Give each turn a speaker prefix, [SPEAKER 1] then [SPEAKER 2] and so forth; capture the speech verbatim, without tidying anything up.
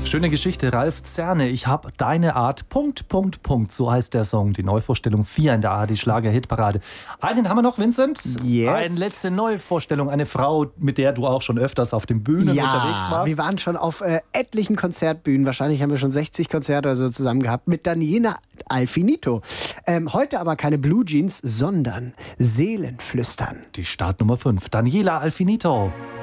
[SPEAKER 1] Schöne Geschichte, Ralf Zerne. Ich hab deine Art, Punkt, Punkt, Punkt. So heißt der Song. Die Neuvorstellung vier in der A R D-Schlager-Hitparade. Einen haben wir noch, Vincent.
[SPEAKER 2] Yes.
[SPEAKER 1] Eine letzte Neuvorstellung. Eine Frau, mit der du auch schon öfters auf den Bühnen
[SPEAKER 2] ja,
[SPEAKER 1] unterwegs warst.
[SPEAKER 2] Wir waren schon auf äh, etlichen Konzertbühnen. Wahrscheinlich haben wir schon sechzig Konzerte oder so zusammen gehabt. Mit Daniela Alfinito. Ähm, heute aber keine Blue Jeans, sondern Seelenflüstern.
[SPEAKER 1] Die Startnummer fünf. Daniela Alfinito.